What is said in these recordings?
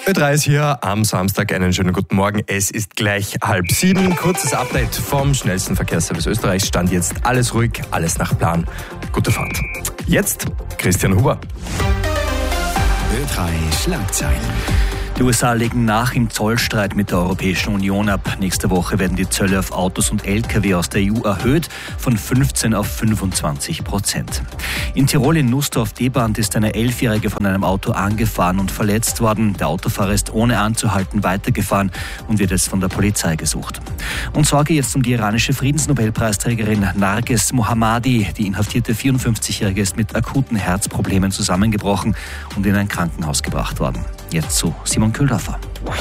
Ö3 ist hier am Samstag. Einen schönen guten Morgen. Es ist gleich 6:30. Kurzes Update vom schnellsten Verkehrsservice Österreichs. Stand jetzt alles ruhig, alles nach Plan. Gute Fahrt. Jetzt Christian Huber. Ö3 Schlagzeilen. Die USA legen nach im Zollstreit mit der Europäischen Union ab. Nächste Woche werden die Zölle auf Autos und Lkw aus der EU erhöht, von 15% auf 25%. In Tirol in Nussdorf-Deband ist eine 11-Jährige von einem Auto angefahren und verletzt worden. Der Autofahrer ist ohne anzuhalten weitergefahren und wird jetzt von der Polizei gesucht. Und Sorge jetzt um die iranische Friedensnobelpreisträgerin Narges Mohammadi. Die inhaftierte 54-Jährige ist mit akuten Herzproblemen zusammengebrochen und in ein Krankenhaus gebracht worden. Jetzt zu Simon Köhldorfer.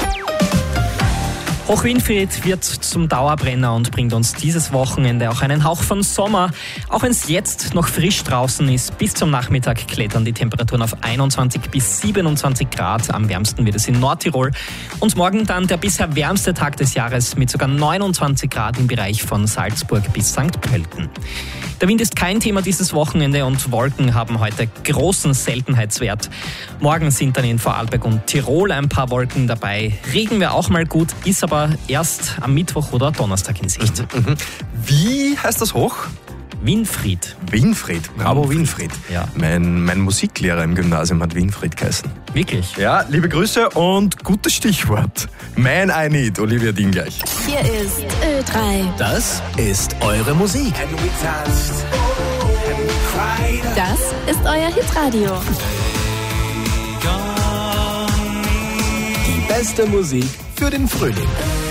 Hoch-Winfried wird zum Dauerbrenner und bringt uns dieses Wochenende auch einen Hauch von Sommer. Auch wenn es jetzt noch frisch draußen ist, bis zum Nachmittag klettern die Temperaturen auf 21 bis 27 Grad. Am wärmsten wird es in Nordtirol. Und morgen dann der bisher wärmste Tag des Jahres mit sogar 29 Grad im Bereich von Salzburg bis St. Pölten. Der Wind ist kein Thema dieses Wochenende und Wolken haben heute großen Seltenheitswert. Morgen sind dann in Vorarlberg und Tirol ein paar Wolken dabei. Regen wäre auch mal gut, ist aber erst am Mittwoch oder Donnerstag in Sicht. Wie heißt das Hoch? Winfried. Winfried. Bravo, Winfried. Ja. Mein Musiklehrer im Gymnasium hat Winfried geheißen. Wirklich? Ja, liebe Grüße und gutes Stichwort. Man I Need, Olivia Dean gleich. Hier ist Ö3. Das ist eure Musik. Das ist euer Hitradio. Die beste Musik für den Frühling.